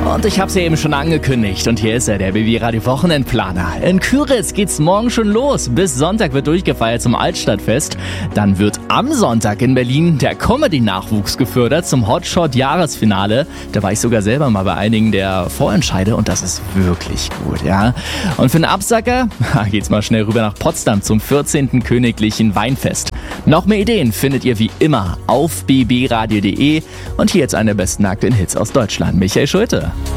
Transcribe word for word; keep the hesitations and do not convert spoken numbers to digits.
Und ich habe es ja eben schon angekündigt. Und hier ist er, der B B Radio Wochenendplaner. In Küritz geht's morgen schon los. Bis Sonntag wird durchgefeiert zum Altstadtfest. Dann wird am Sonntag in Berlin der Comedy-Nachwuchs gefördert zum Hotshot-Jahresfinale. Da war ich sogar selber mal bei einigen der Vorentscheide und das ist wirklich gut, ja. Und für den Absacker geht's mal schnell rüber nach Potsdam zum vierzehnten Königlichen Weinfest. Noch mehr Ideen findet ihr wie immer auf b b radio punkt de. Und hier jetzt eine der besten aktuellen Hits aus Deutschland. Michael Schulte.